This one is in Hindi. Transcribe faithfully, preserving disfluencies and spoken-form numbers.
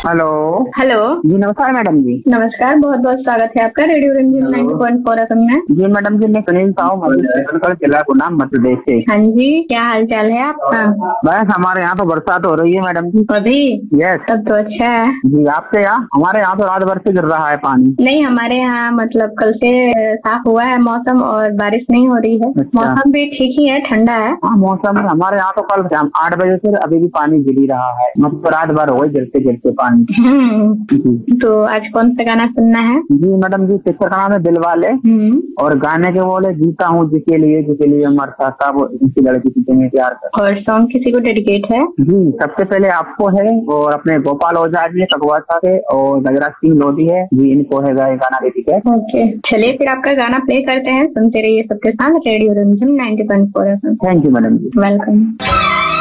हेलो। हेलो जी नमस्कार मैडम जी। नमस्कार, बहुत बहुत स्वागत है आपका radio Ranjim ninety point four F M में। जी मैडम जी, मैं सुनील साहू मधुकर जिला गुना मध्य प्रदेश से। हाँ जी, क्या हाल चाल है आपका? बस हमारे यहाँ तो बरसात हो रही है मैडम जी। अभी? यस। तब तो अच्छा है। जी आपके यहाँ? हमारे यहाँ तो रात भर से गिर रहा है पानी। नहीं, हमारे यहाँ मतलब कल से साफ हुआ है मौसम और बारिश नहीं हो रही है। अच्छा। मौसम भी ठीक ही है, ठंडा है। हाँ मौसम हमारे यहाँ तो कल आठ बजे से अभी भी पानी गिर ही रहा है, मतलब रात भर हो गई गिरते गिरते पानी। हम्म। तो आज कौन सा गाना सुनना है? जी मैडम जी, पिक्चर का नाम है दिल वाले और गाने के बोले जीता हूँ जिसके लिए जिसके लिए मरता था वो इसी लड़की से मैं प्यार कर। और सॉन्ग किसी को डेडिकेट है? जी सबसे पहले आपको है और अपने गोपाल ओझा जी ककवासा के और गजराज सिंह लोधी है जी, इनको है गाना डेडिकेट। ओके, चलिए फिर आपका गाना प्ले करते हैं, सुनते रहिए सबके साथ radio Ranjim ninety point four F M. Thank you madam ji. Welcome.